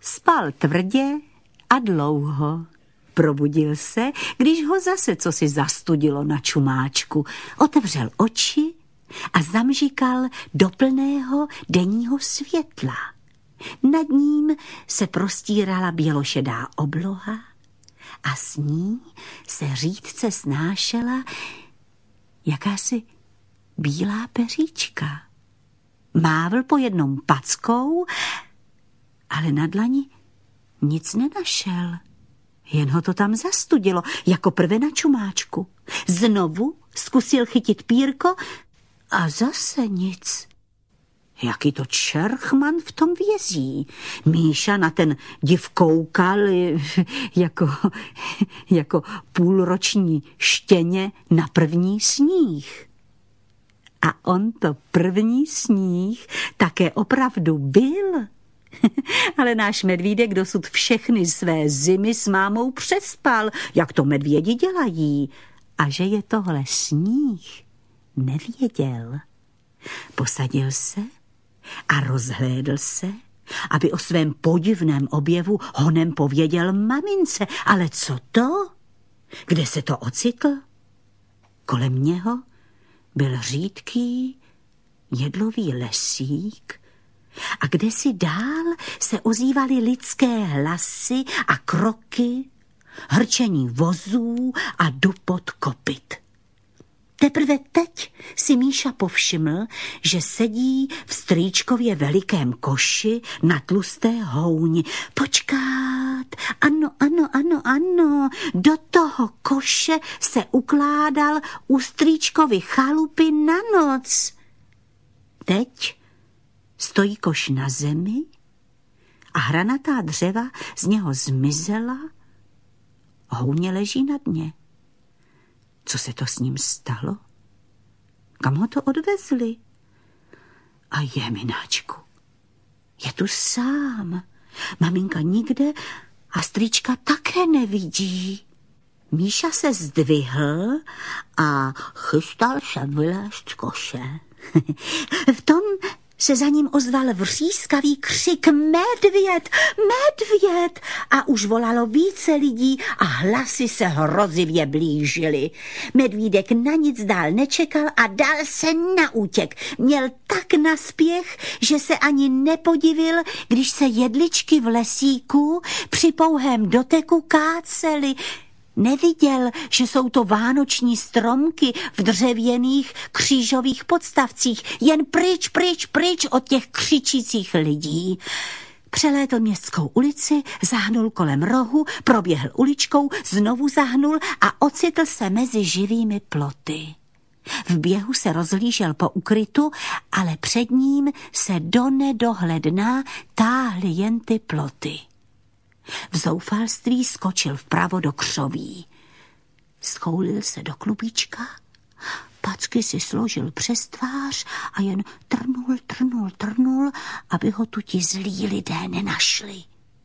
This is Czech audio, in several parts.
Spal tvrdě a dlouho. Probudil se, když ho zase cosi zastudilo na čumáčku. Otevřel oči a zamžikal do plného denního světla. Nad ním se prostírala bělošedá obloha a s ní se řídce snášela jakási bílá peříčka. Mávl po jednom packou, ale na dlani nic nenašel. Jen ho to tam zastudilo, jako prve na čumáčku. Znovu zkusil chytit pírko a zase nic. Jaký to čerchman v tom vězí. Míša na ten div koukal jako půlroční štěně na první sníh. A on to první sníh také opravdu byl. Ale náš medvídek dosud všechny své zimy s mámou přespal, jak to medvědi dělají. A že je tohle sníh, nevěděl. Posadil se a rozhlédl se, aby o svém podivném objevu honem pověděl mamince. Ale co to? Kde se to ocitl? Kolem něho byl řídký jedlový lesík a kdesi dál se ozývaly lidské hlasy a kroky, hrčení vozů a dupot kopyt. Teprve teď si Míša povšiml, že sedí v strýčkově velikém koši na tlusté houni. Počkat, ano, do toho koše se ukládal u strýčkovy chalupy na noc. Teď stojí koš na zemi a hranatá dřeva z něho zmizela, houně leží na dně. Co se to s ním stalo? Kam ho to odvezli? A je, mináčku, je tu sám. Maminka nikde a strýčka také nevidí. Míša se zdvihl a chystal se vylézt z koše. V tom se za ním ozval vřískavý křik medvěd, medvěd a už volalo více lidí a hlasy se hrozivě blížily. Medvídek na nic dál nečekal a dal se na útěk. Měl tak naspěch, že se ani nepodivil, když se jedličky v lesíku při pouhém doteku kácely. Neviděl, že jsou to vánoční stromky v dřevěných křížových podstavcích, jen pryč od těch křičících lidí. Přelétl městskou ulici, zahnul kolem rohu, proběhl uličkou, znovu zahnul a ocitl se mezi živými ploty. V běhu se rozhlížel po ukrytu, ale před ním se do nedohledna táhly jen ty ploty. V zoufalství skočil vpravo do křoví. Schoulil se do klubíčka, packy si složil přes tvář a jen trnul, aby ho tu ti zlí lidé nenašli.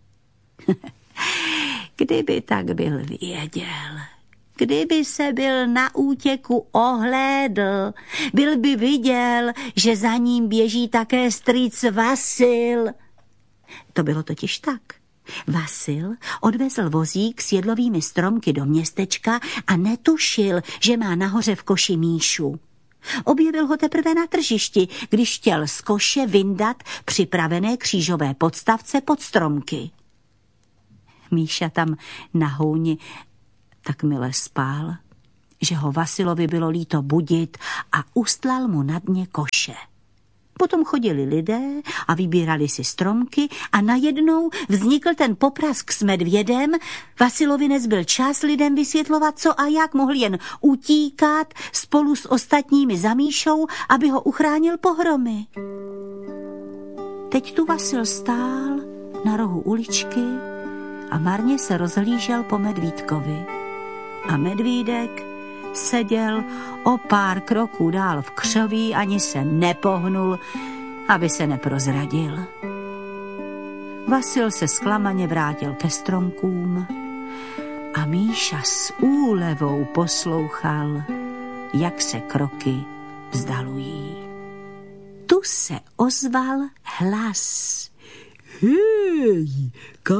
Kdyby tak byl věděl, kdyby se byl na útěku ohlédl, byl by viděl, že za ním běží také strýc Vasil. To bylo totiž tak. Vasil odvezl vozík s jedlovými stromky do městečka a netušil, že má nahoře v koši Míšu. Objevil ho teprve na tržišti, když chtěl z koše vyndat připravené křížové podstavce pod stromky. Míša tam na houni tak mile spál, že ho Vasilovi bylo líto budit a ustlal mu na dně koše. Potom chodili lidé a vybírali si stromky a najednou vznikl ten poprask s medvědem. Vasilovi nezbyl čas lidem vysvětlovat, co a jak, mohl jen utíkat spolu s ostatními za Míšou, aby ho uchránil pohromy. Teď tu Vasil stál na rohu uličky a marně se rozhlížel po medvídkovi. A medvídek seděl o pár kroků dál v křoví, ani se nepohnul, aby se neprozradil. Vasil se zklamaně vrátil ke stromkům a Míša s úlevou poslouchal, jak se kroky vzdalují. Tu se ozval hlas. Hej,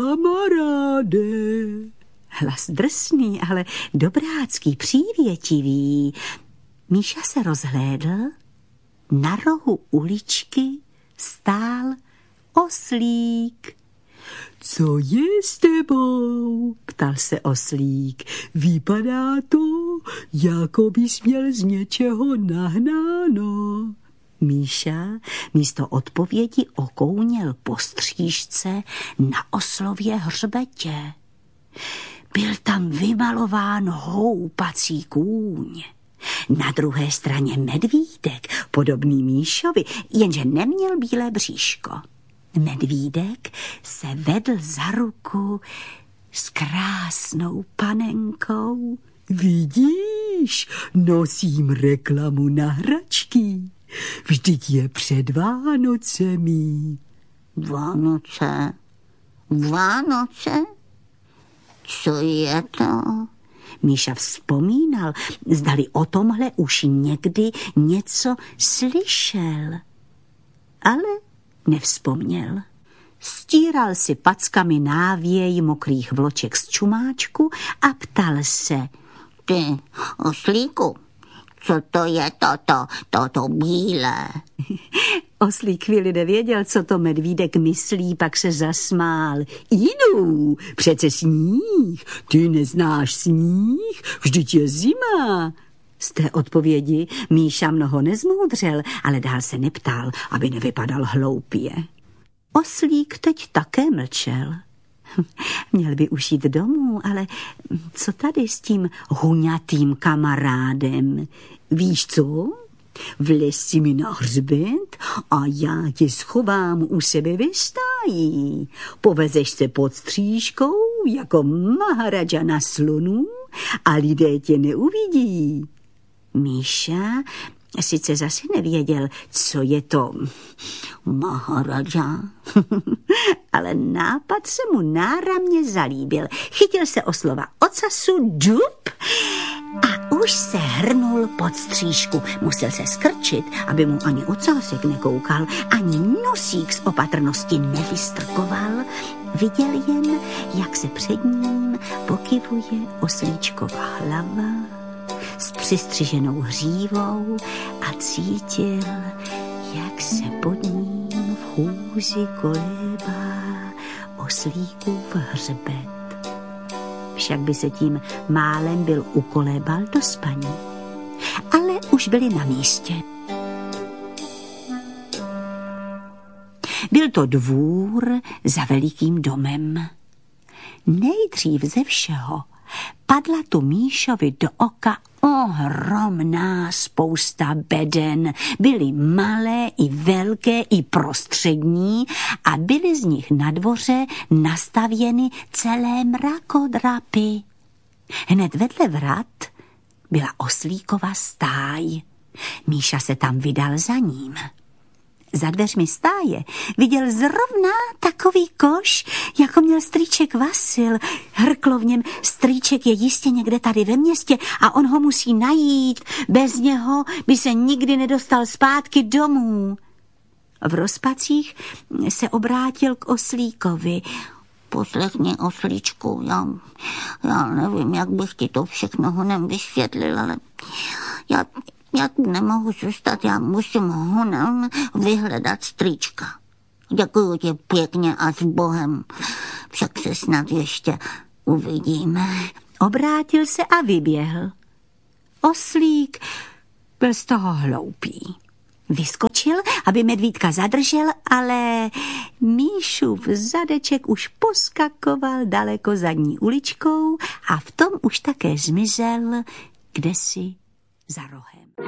kamaráde. Hlas drsný, ale dobrácký, přívětivý. Míša se rozhlédl. Na rohu uličky stál oslík. Co je s tebou? Ptal se oslík. Vypadá to, jako bys měl z něčeho nahnáno. Míša místo odpovědi okouněl po střížce na oslově hřbetě. Byl tam vymalován houpací kůň. Na druhé straně medvídek, podobný Míšovi, jenže neměl bílé bříško. Medvídek se vedl za ruku s krásnou panenkou. Vidíš, nosím reklamu na hračky. Vždyť je před Vánocemi. Vánoce? Vánoce? Co je to? Míša vzpomínal, zdali o tomhle už někdy něco slyšel. Ale nevzpomněl. Stíral si packami návěj mokrých vloček z čumáčku a ptal se. Ty, oslíku, co to je toto bílé? Oslík chvíli nevěděl, co to medvídek myslí, pak se zasmál. Jdu, přece sníh, ty neznáš sníh, vždyť je zima. Z té odpovědi Míša mnoho nezmoudřel, ale dál se neptal, aby nevypadal hloupě. Oslík teď také mlčel. Měl by už jít domů, ale co tady s tím huňatým kamarádem? Víš co? Vlez si mi na hřbet a já tě schovám u sebe ve stáji. Povezeš se pod střížkou jako Maharadža na slonu a lidé tě neuvidí. Míša sice zase nevěděl, co je to Maharadža, ale nápad se mu náramně zalíbil. Chytil se o slova ocasu, džup, a už se hrnul pod střížku. Musel se skrčit, aby mu ani ocásek nekoukal, ani nosík z opatrnosti nevystrkoval. Viděl jen, jak se před ním pokyvuje oslíčková hlava s přistřiženou hřívou a cítil, jak se pod ním v chůzi kolébá oslíkův hřbet. Však by se tím málem byl ukolébal do spaní. Ale už byli na místě. Byl to dvůr za velikým domem. Nejdřív ze všeho padla tu Míšovi do oka ohromná spousta beden. Byly malé i velké i prostřední a byly z nich na dvoře nastavěny celé mrakodrapy. Hned vedle vrat byla oslíkova stáj. Míša se tam vydal za ním. Za dveřmi stáje viděl zrovna takový koš, jako měl strýček Vasil. Hrklo v něm, strýček je jistě někde tady ve městě a on ho musí najít. Bez něho by se nikdy nedostal zpátky domů. V rozpacích se obrátil k oslíkovi. Poslechni, oslíčku, já nevím, jak bych ti to všechno honem vysvětlil, ale já tu nemohu zůstat, já musím honem vyhledat strýčka. Děkuju ti pěkně a s Bohem, však se snad ještě uvidíme. Obrátil se a vyběhl. Oslík byl z toho hloupý. Vyskočil, aby medvídka zadržel, ale Míšův zadeček už poskakoval daleko zadní uličkou a v tom už také zmizel kdesi za rohem.